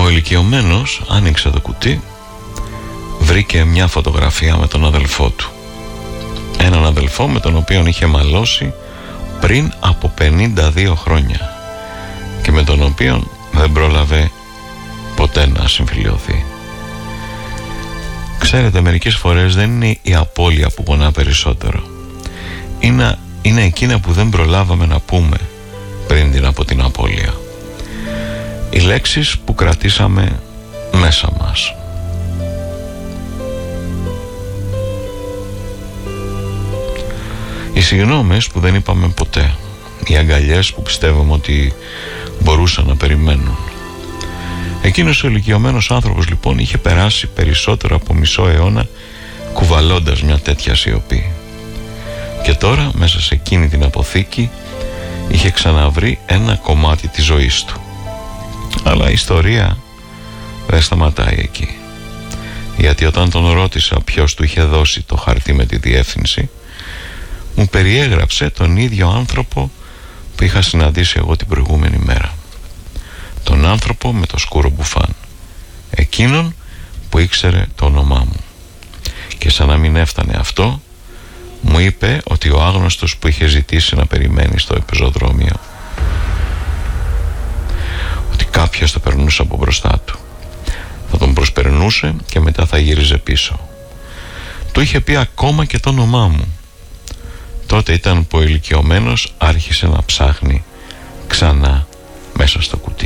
Ο ηλικιωμένος άνοιξε το κουτί, βρήκε μια φωτογραφία με τον αδελφό του. Έναν αδελφό με τον οποίο είχε μαλώσει πριν από 52 χρόνια και με τον οποίο δεν πρόλαβε ποτέ να συμφιλιωθεί. Ξέρετε, μερικές φορές δεν είναι η απώλεια που πονά περισσότερο. Είναι εκείνα που δεν προλάβαμε να πούμε πριν από την απώλεια. Οι λέξεις που κρατήσαμε μέσα μας. Οι συγγνώμες που δεν είπαμε ποτέ. Οι αγκαλιές που πιστεύαμε ότι μπορούσαν να περιμένουν. Εκείνος ο ηλικιωμένος άνθρωπος λοιπόν είχε περάσει περισσότερο από μισό αιώνα κουβαλώντας μια τέτοια σιωπή. Και τώρα μέσα σε εκείνη την αποθήκη είχε ξαναβρει ένα κομμάτι της ζωής του. Αλλά η ιστορία δεν σταματάει εκεί. Γιατί όταν τον ρώτησα ποιος του είχε δώσει το χαρτί με τη διεύθυνση, μου περιέγραψε τον ίδιο άνθρωπο που είχα συναντήσει εγώ την προηγούμενη μέρα. Τον άνθρωπο με το σκούρο μπουφάν. Εκείνον που ήξερε το όνομά μου. Και σαν να μην έφτανε αυτό, μου είπε ότι ο άγνωστος που είχε ζητήσει να περιμένει στο πεζοδρόμιο, ότι κάποιος θα περνούσε από μπροστά του, θα τον προσπερνούσε και μετά θα γύριζε πίσω. Του είχε πει ακόμα και το όνομά μου. Τότε ήταν που ο ηλικιωμένος άρχισε να ψάχνει ξανά μέσα στο κουτί.